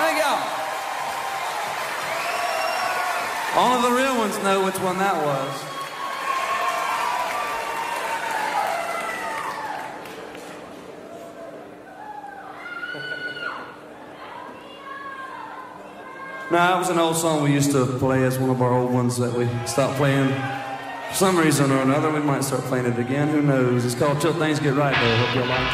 Thank y'all. Only the real ones know which one that was. No, that was an old song we used to play as one of our old ones that we stopped playing. For some reason or another, we might start playing it again. Who knows? It's called Till Things Get Right, though. Hope you like it.